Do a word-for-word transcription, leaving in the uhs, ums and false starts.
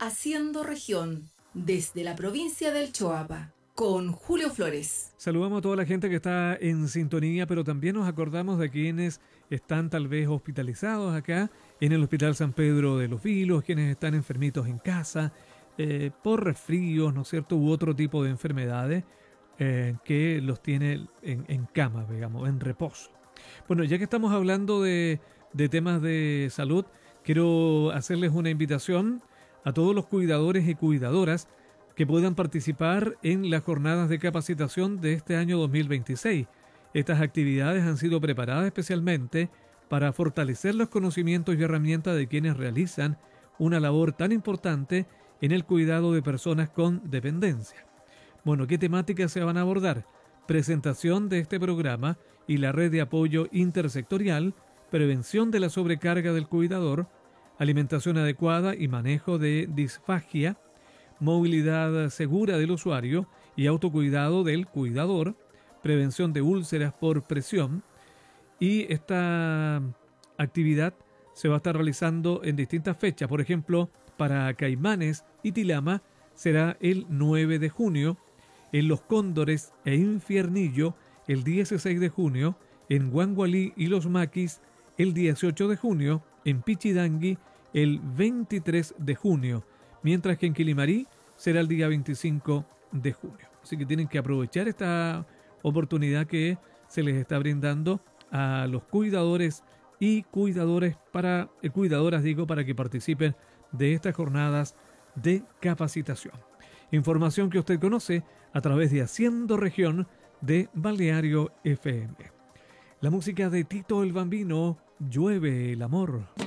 Haciendo Región, desde la provincia del Choapa, con Julio Flores. Saludamos a toda la gente que está en sintonía, pero también nos acordamos de quienes están tal vez hospitalizados acá en el Hospital San Pedro de los Vilos, quienes están enfermitos en casa, eh, por resfríos, ¿no es cierto?, u otro tipo de enfermedades eh, que los tiene en, en cama, digamos, en reposo. Bueno, ya que estamos hablando de, de temas de salud, quiero hacerles una invitación a todos los cuidadores y cuidadoras que puedan participar en las jornadas de capacitación de este año dos mil veintiséis. Estas actividades han sido preparadas especialmente para fortalecer los conocimientos y herramientas de quienes realizan una labor tan importante en el cuidado de personas con dependencia. Bueno, ¿qué temáticas se van a abordar? Presentación de este programa y la red de apoyo intersectorial, prevención de la sobrecarga del cuidador, alimentación adecuada y manejo de disfagia, movilidad segura del usuario y autocuidado del cuidador, prevención de úlceras por presión. Y esta actividad se va a estar realizando en distintas fechas. Por ejemplo, para Caimanes y Tilama será el nueve de junio, en Los Cóndores e Infiernillo el dieciséis de junio, en Guangualí y Los Maquis el dieciocho de junio, en Pichidangui el veintitrés de junio, mientras que en Quilimarí será el día veinticinco de junio. Así que tienen que aprovechar esta oportunidad que se les está brindando a los cuidadores y cuidadores para, eh, cuidadoras digo, para que participen de estas jornadas de capacitación. Información que usted conoce a través de Haciendo Región de Balneario F M. La música de Tito el Bambino, Llueve el amor.